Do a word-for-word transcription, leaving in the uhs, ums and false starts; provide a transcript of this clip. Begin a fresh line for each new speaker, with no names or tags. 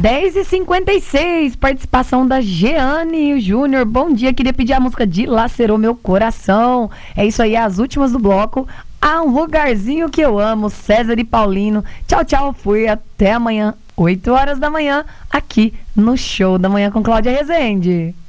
dez e cinquenta e seis, participação da Jeane Júnior. Bom dia, queria pedir a música Dilacerou Meu Coração. É isso aí, as últimas do bloco. Há um lugarzinho que eu amo, César e Paulino. Tchau, tchau, fui, até amanhã, oito horas da manhã, aqui no Show da Manhã com Cláudia Rezende.